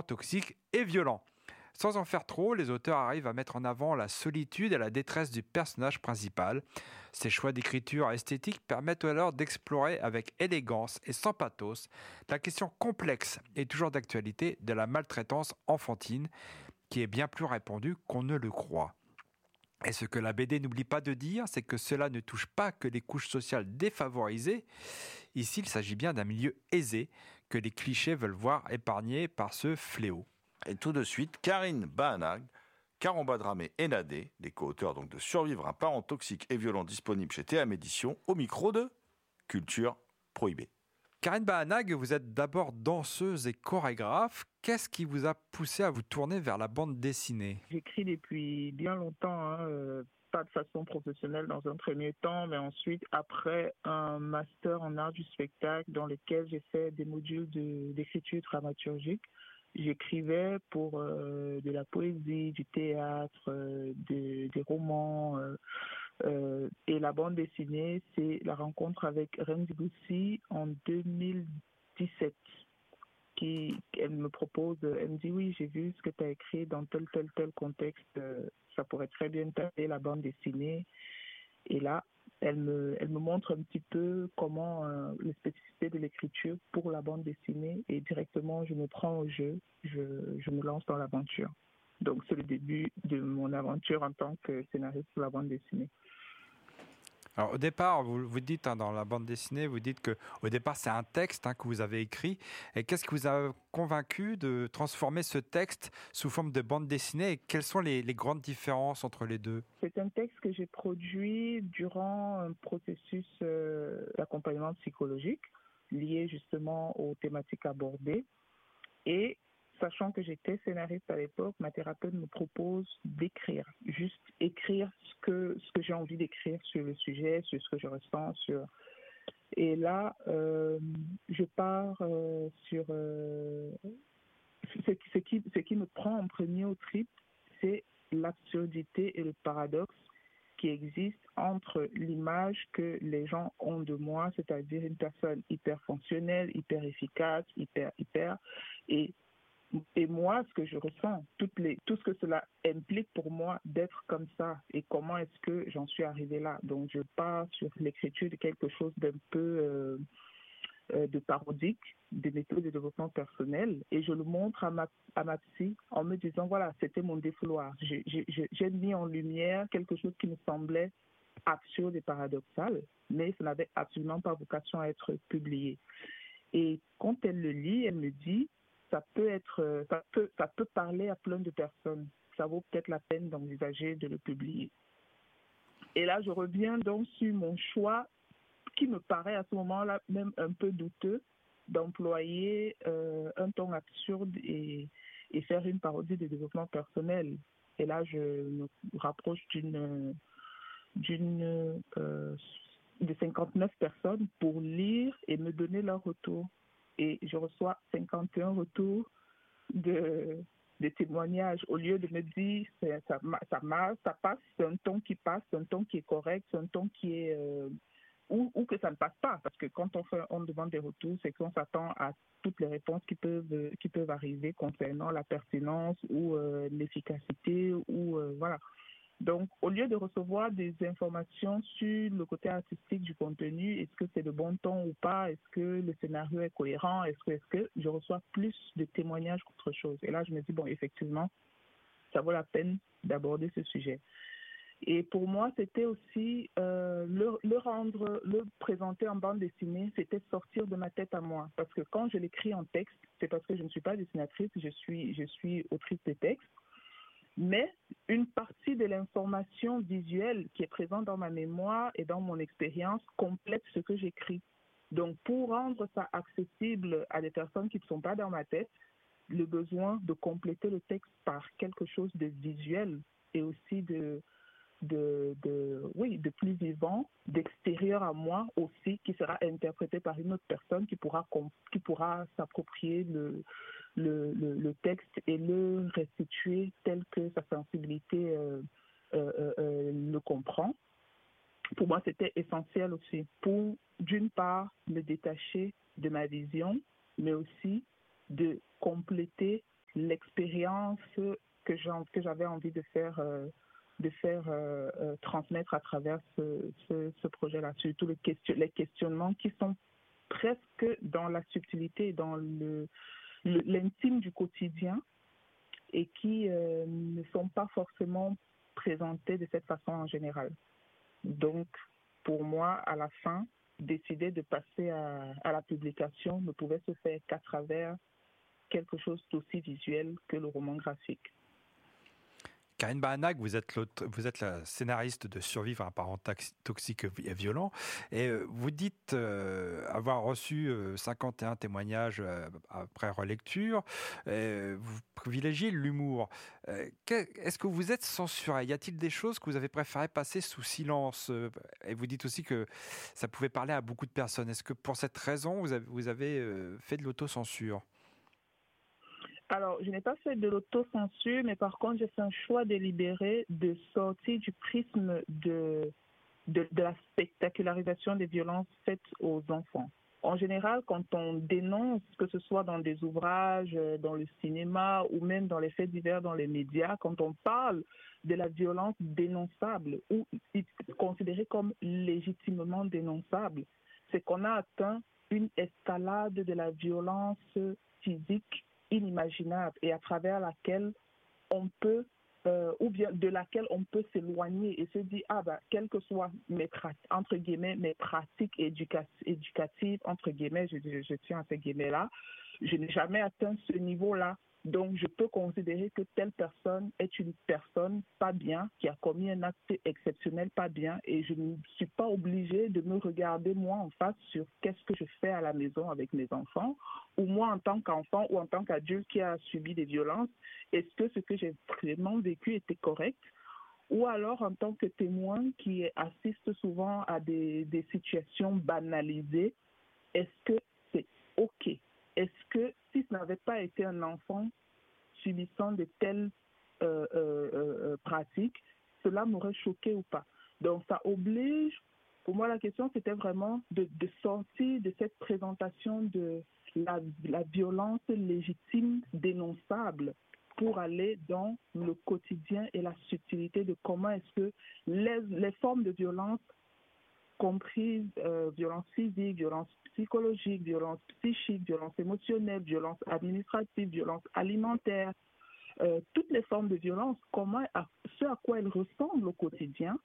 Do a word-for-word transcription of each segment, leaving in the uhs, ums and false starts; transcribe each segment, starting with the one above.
toxiques et violents. Sans en faire trop, les auteurs arrivent à mettre en avant la solitude et la détresse du personnage principal. Ces choix d'écriture esthétique permettent alors d'explorer avec élégance et sans pathos la question complexe et toujours d'actualité de la maltraitance enfantine, qui est bien plus répandue qu'on ne le croit. Et ce que la B D n'oublie pas de dire, c'est que cela ne touche pas que les couches sociales défavorisées. Ici, il s'agit bien d'un milieu aisé que les clichés veulent voir épargné par ce fléau. Et tout de suite, Karine Bahanag, Karamba Dramé et Nadé, les co-auteurs donc de Survivre un parent toxique et violent, disponible chez T M Éditions, au micro de Culture Prohibée. Karine Bahanag, vous êtes d'abord danseuse et chorégraphe. Qu'est-ce qui vous a poussé à vous tourner vers la bande dessinée ? J'écris depuis bien longtemps, hein, euh, pas de façon professionnelle dans un premier temps, mais ensuite, après un master en art du spectacle dans lequel j'ai fait des modules de, d'écriture dramaturgique, j'écrivais pour euh, de la poésie, du théâtre, euh, de, des romans. Euh, euh, et la bande dessinée, c'est la rencontre avec Remzi Goussi en deux mille dix-sept. Qui, elle me propose, elle me dit oui, j'ai vu ce que tu as écrit dans tel, tel, tel contexte, euh, ça pourrait très bien taper la bande dessinée. Et là, elle me, elle me montre un petit peu comment euh, les spécificités de l'écriture pour la bande dessinée, et directement je me prends au jeu, je, je me lance dans l'aventure. Donc c'est le début de mon aventure en tant que scénariste pour la bande dessinée. Alors au départ, vous, vous dites hein, dans la bande dessinée, vous dites que au départ c'est un texte hein, que vous avez écrit. Et qu'est-ce qui vous a convaincu de transformer ce texte sous forme de bande dessinée, et quelles sont les, les grandes différences entre les deux ? C'est un texte que j'ai produit durant un processus euh, d'accompagnement psychologique lié justement aux thématiques abordées. Et sachant que j'étais scénariste à l'époque, ma thérapeute me propose d'écrire, juste écrire ce que, ce que j'ai envie d'écrire sur le sujet, sur ce que je ressens. Sur... Et là, euh, je pars euh, sur... Euh, ce, ce, qui, ce qui me prend en premier au trip, c'est l'absurdité et le paradoxe qui existe entre l'image que les gens ont de moi, c'est-à-dire une personne hyper fonctionnelle, hyper efficace, hyper, hyper, et Et moi, ce que je ressens, toutes les, tout ce que cela implique pour moi d'être comme ça, et comment est-ce que j'en suis arrivée là. Donc, je pars sur l'écriture de quelque chose d'un peu euh, euh, de parodique, des méthodes de développement personnel, et je le montre à ma, à ma psy en me disant, voilà, c'était mon défouloir. J'ai, j'ai, j'ai mis en lumière quelque chose qui me semblait absurde et paradoxal, mais ça n'avait absolument pas vocation à être publié. Et quand elle le lit, elle me dit, ça peut être, ça peut, ça peut parler à plein de personnes. Ça vaut peut-être la peine d'envisager de le publier. Et là, je reviens donc sur mon choix, qui me paraît à ce moment-là même un peu douteux, d'employer euh, un ton absurde et, et faire une parodie de développement personnel. Et là, je me rapproche d'une, d'une euh, de cinquante-neuf personnes pour lire et me donner leur retour. Et je reçois cinquante et un retours de, de témoignages. Au lieu de me dire ça, ça, ça, ça passe, c'est un ton qui passe, c'est un ton qui est correct, c'est un ton qui est... Euh, ou, ou que ça ne passe pas. Parce que quand on, fait, on demande des retours, c'est qu'on s'attend à toutes les réponses qui peuvent, qui peuvent arriver concernant la pertinence ou euh, l'efficacité ou... Euh, voilà. Donc, au lieu de recevoir des informations sur le côté artistique du contenu, est-ce que c'est de bon ton ou pas, est-ce que le scénario est cohérent, est-ce que, est-ce que je reçois plus de témoignages qu'autre chose. Et là, je me dis, bon, effectivement, ça vaut la peine d'aborder ce sujet. Et pour moi, c'était aussi euh, le, le rendre, le présenter en bande dessinée, c'était sortir de ma tête à moi. Parce que quand je l'écris en texte, c'est parce que je ne suis pas dessinatrice, je suis, je suis autrice de texte. Mais une partie de l'information visuelle qui est présente dans ma mémoire et dans mon expérience complète ce que j'écris. Donc, pour rendre ça accessible à des personnes qui ne sont pas dans ma tête, le besoin de compléter le texte par quelque chose de visuel et aussi de, de, de, oui, de plus vivant, d'extérieur à moi aussi, qui sera interprété par une autre personne qui pourra, qui pourra s'approprier le, le, le, le texte et le restituer tel que sa sensibilité euh, euh, euh, le comprend. Pour moi, c'était essentiel aussi pour, d'une part, me détacher de ma vision, mais aussi de compléter l'expérience que, j'en, que j'avais envie de faire, euh, de faire euh, euh, transmettre à travers ce, ce, ce projet-là, surtout le question, les questionnements qui sont presque dans la subtilité, dans le, le, l'intime du quotidien et qui euh, ne sont pas forcément présentés de cette façon en général. Donc, pour moi, à la fin, décider de passer à, à la publication ne pouvait se faire qu'à travers quelque chose d'aussi visuel que le roman graphique. Karine Baanag, vous êtes, vous êtes la scénariste de Survivre à un parent toxique et violent, et vous dites euh, avoir reçu euh, cinquante et un témoignages euh, après relecture. Euh, vous privilégiez l'humour. Euh, est-ce que vous êtes censuré? Y a-t-il des choses que vous avez préféré passer sous silence? Et vous dites aussi que ça pouvait parler à beaucoup de personnes. Est-ce que pour cette raison, vous avez, vous avez euh, fait de l'autocensure? Alors, je n'ai pas fait de l'autocensure, mais par contre, j'ai fait un choix délibéré de sortir du prisme de, de, de la spectacularisation des violences faites aux enfants. En général, quand on dénonce, que ce soit dans des ouvrages, dans le cinéma ou même dans les faits divers, dans les médias, quand on parle de la violence dénonçable ou considérée comme légitimement dénonçable, c'est qu'on a atteint une escalade de la violence physique inimaginable et à travers laquelle on peut euh, ou bien de laquelle on peut s'éloigner et se dire ah bah quelles que soient mes pratiques entre guillemets mes pratiques éduca- éducatives entre guillemets je, je, je tiens à ces guillemets là je n'ai jamais atteint ce niveau là, donc je peux considérer que telle personne est une personne pas bien qui a commis un acte exceptionnel pas bien et je ne suis pas obligée de me regarder moi en face sur qu'est-ce que je fais à la maison avec mes enfants ou moi en tant qu'enfant ou en tant qu'adulte qui a subi des violences, est-ce que ce que j'ai vraiment vécu était correct? Ou alors en tant que témoin qui assiste souvent à des, des situations banalisées, est-ce que c'est OK? Est-ce que si ce n'avait pas été un enfant subissant de telles euh, euh, euh, pratiques, cela m'aurait choqué ou pas? Donc ça oblige, pour moi la question c'était vraiment de, de sortir de cette présentation de la, la violence légitime dénonçable pour aller dans le quotidien et la subtilité de comment est-ce que les, les formes de violence comprises euh, violence physique, violence psychologique, violence psychique, violence émotionnelle, violence administrative, violence alimentaire, euh, toutes les formes de violence, comment, à, ce à quoi elles ressemblent au quotidien.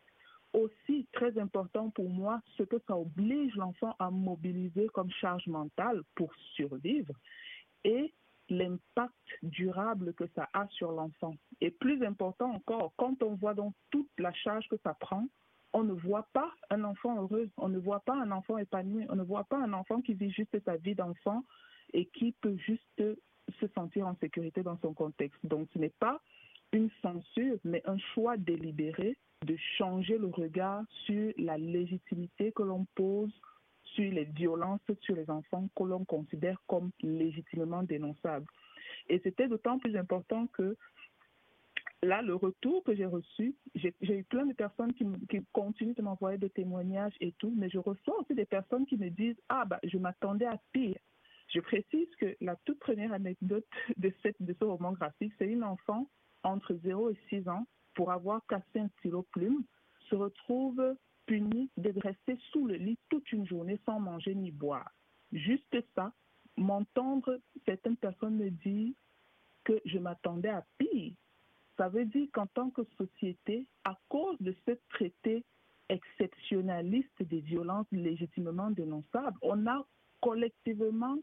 Aussi, très important pour moi, ce que ça oblige l'enfant à mobiliser comme charge mentale pour survivre et l'impact durable que ça a sur l'enfant. Et plus important encore, quand on voit donc toute la charge que ça prend, on ne voit pas un enfant heureux, on ne voit pas un enfant épanoui, on ne voit pas un enfant qui vit juste sa vie d'enfant et qui peut juste se sentir en sécurité dans son contexte. Donc ce n'est pas une censure, mais un choix délibéré de changer le regard sur la légitimité que l'on pose sur les violences sur les enfants que l'on considère comme légitimement dénonçables. Et c'était d'autant plus important que là, le retour que j'ai reçu, j'ai, j'ai eu plein de personnes qui, qui continuent de m'envoyer des témoignages et tout, mais je reçois aussi des personnes qui me disent « Ah, bah, je m'attendais à pire ». Je précise que la toute première anecdote de, cette, de ce roman graphique, c'est une enfant entre zéro et six ans, pour avoir cassé un stylo plume, se retrouve punie d'être restée sous le lit toute une journée sans manger ni boire. Juste ça, m'entendre certaines personnes me dire que je m'attendais à pire. Ça veut dire qu'en tant que société, à cause de ce traité exceptionnaliste des violences légitimement dénonçables, on a collectivement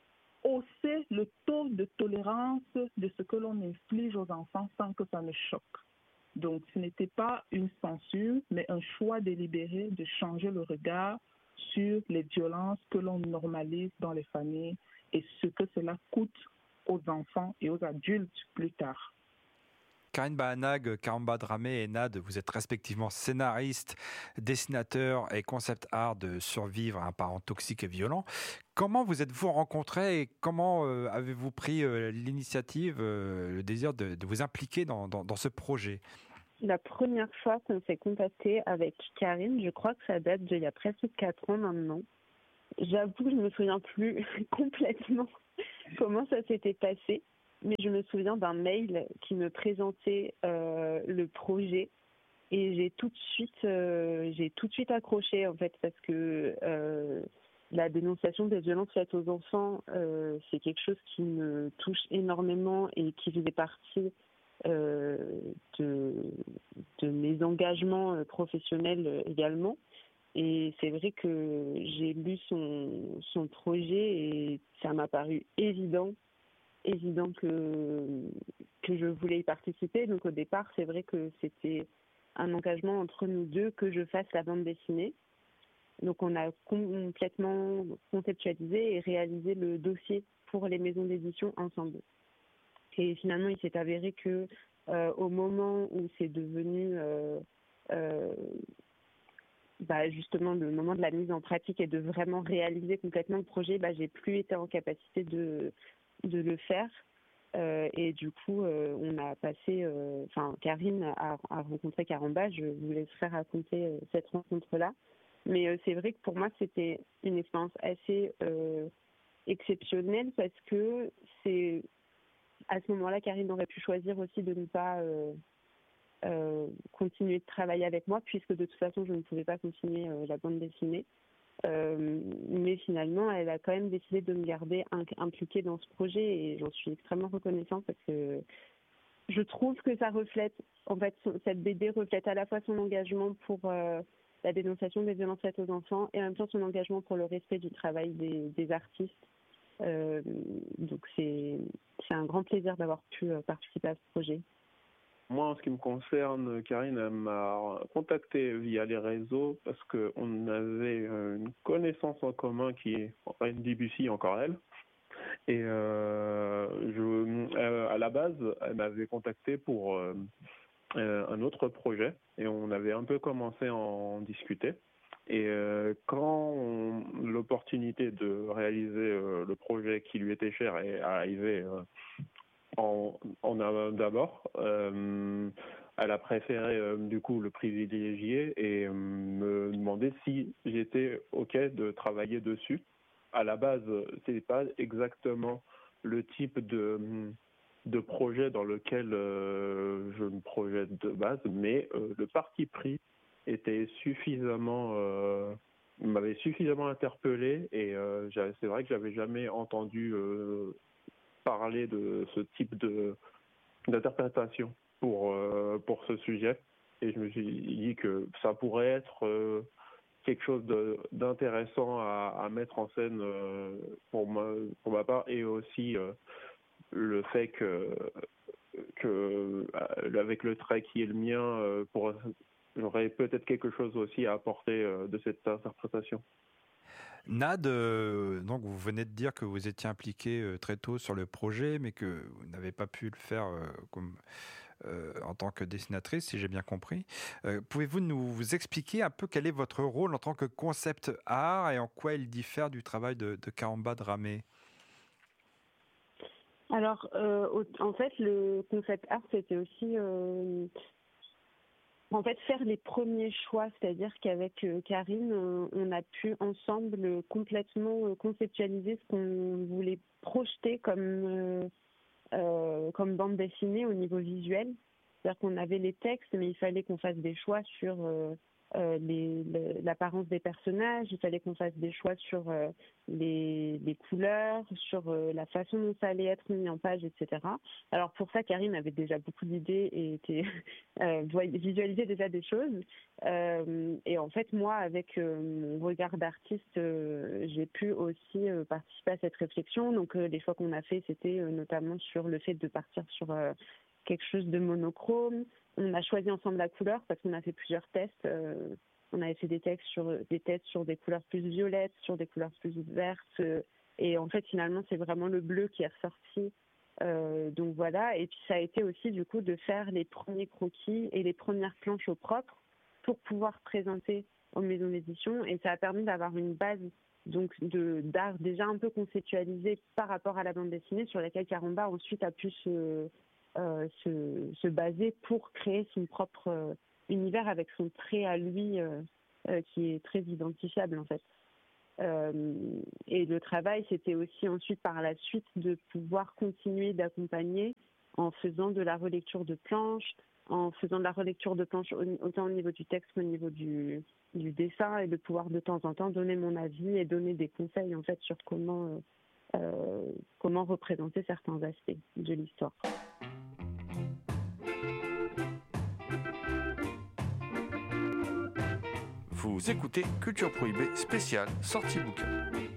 haussé le taux de tolérance de ce que l'on inflige aux enfants sans que ça ne choque. Donc, ce n'était pas une censure, mais un choix délibéré de changer le regard sur les violences que l'on normalise dans les familles et ce que cela coûte aux enfants et aux adultes plus tard. Karine Baanag, Karamba Dramé et Nad, vous êtes respectivement scénariste, dessinateur et concept art de Survivre à un parent toxique et violent. Comment vous êtes-vous rencontrés et comment euh, avez-vous pris euh, l'initiative, euh, le désir de, de vous impliquer dans, dans, dans ce projet? La première fois qu'on s'est contacté avec Karine, je crois que ça date d'il y a presque quatre ans maintenant. J'avoue que je ne me souviens plus complètement comment ça s'était passé. mais je me souviens d'un mail qui me présentait euh, le projet et j'ai tout de suite, euh, j'ai tout de suite accroché en fait parce que euh, la dénonciation des violences faites aux enfants, euh, c'est quelque chose qui me touche énormément et qui faisait partie euh, de, de mes engagements professionnels également. Et c'est vrai que j'ai lu son, son projet et ça m'a paru évident, évident que, que je voulais y participer. Donc au départ, c'est vrai que c'était un engagement entre nous deux que je fasse la bande dessinée. Donc on a complètement conceptualisé et réalisé le dossier pour les maisons d'édition ensemble. Et finalement, il s'est avéré que euh, au moment où c'est devenu euh, euh, bah, justement le moment de la mise en pratique et de vraiment réaliser complètement le projet, bah, j'ai plus été en capacité de, de le faire. Euh, et du coup, euh, on a passé, enfin, euh, Karine a, a rencontré Caramba. Je vous laisse faire raconter euh, cette rencontre-là. Mais euh, c'est vrai que pour moi, c'était une expérience assez euh, exceptionnelle parce que c'est à ce moment-là, Karine aurait pu choisir aussi de ne pas euh, euh, continuer de travailler avec moi puisque de toute façon, je ne pouvais pas continuer euh, la bande dessinée. Euh, mais finalement, elle a quand même décidé de me garder impliquée dans ce projet et j'en suis extrêmement reconnaissante parce que je trouve que ça reflète, en fait, cette B D reflète à la fois son engagement pour euh, la dénonciation des violences faites aux enfants et en même temps son engagement pour le respect du travail des, des artistes. Euh, donc c'est, c'est un grand plaisir d'avoir pu euh, participer à ce projet. Moi, en ce qui me concerne, Karine elle m'a contacté via les réseaux parce qu'on avait une connaissance en commun qui est Reine Debussy, encore elle. Et euh, je, euh, à la base, elle m'avait contacté pour euh, un autre projet et on avait un peu commencé à en discuter. Et euh, quand on, l'opportunité de réaliser euh, le projet qui lui était cher est arrivée euh, en, en a d'abord, euh, elle a préféré euh, du coup le privilégier et euh, me demander si j'étais OK de travailler dessus. À la base, c'est pas exactement le type de, de projet dans lequel euh, je me projette de base, mais euh, le parti pris était suffisamment, euh, m'avait suffisamment interpellé et euh, c'est vrai que j'avais jamais entendu euh, parler de ce type de d'interprétation pour euh, pour ce sujet et je me suis dit que ça pourrait être euh, quelque chose de, d'intéressant à, à mettre en scène euh, pour ma pour ma part et aussi euh, le fait que que euh, avec le trait qui est le mien euh, pour j'aurais peut-être quelque chose aussi à apporter euh, de cette interprétation. Nad, euh, donc vous venez de dire que vous étiez impliqué euh, très tôt sur le projet, mais que vous n'avez pas pu le faire euh, comme, euh, en tant que dessinatrice, si j'ai bien compris. Euh, pouvez-vous nous vous expliquer un peu quel est votre rôle en tant que concept art et en quoi il diffère du travail de, de Caramba Dramé ? Alors, euh, en fait, le concept art, c'était aussi... Euh, En fait, faire les premiers choix, c'est-à-dire qu'avec euh, Karine, on, on a pu ensemble euh, complètement euh, conceptualiser ce qu'on voulait projeter comme, euh, euh, comme bande dessinée au niveau visuel. C'est-à-dire qu'on avait les textes, mais il fallait qu'on fasse des choix sur euh, euh, les, le, l'apparence des personnages, il fallait qu'on fasse des choix sur euh, les, les couleurs, sur euh, la façon dont ça allait être mis en page, et cetera. Alors pour ça, Karine avait déjà beaucoup d'idées et était, euh, visualisait déjà des choses. Euh, et en fait, moi, avec euh, mon regard d'artiste, euh, j'ai pu aussi euh, participer à cette réflexion. Donc euh, les choix qu'on a fait, c'était euh, notamment sur le fait de partir sur euh, quelque chose de monochrome. On a choisi ensemble la couleur parce qu'on a fait plusieurs tests. Euh, on avait fait des tests sur des tests sur des couleurs plus violettes, sur des couleurs plus vertes. Euh, et en fait, finalement, c'est vraiment le bleu qui est ressorti. Euh, donc voilà. Et puis ça a été aussi du coup de faire les premiers croquis et les premières planches au propre pour pouvoir présenter aux maisons d'édition. Et ça a permis d'avoir une base donc de d'art déjà un peu conceptualisé par rapport à la bande dessinée sur laquelle Caramba ensuite a pu se Euh, se, se baser pour créer son propre euh, univers avec son trait à lui euh, euh, qui est très identifiable en fait. Euh, et le travail, c'était aussi ensuite par la suite de pouvoir continuer d'accompagner en faisant de la relecture de planches, en faisant de la relecture de planches autant au niveau du texte qu'au niveau du, du dessin, et de pouvoir de temps en temps donner mon avis et donner des conseils en fait sur comment, euh, comment représenter certains aspects de l'histoire. Vous écoutez Culture Prohibée spéciale sortie bouquin.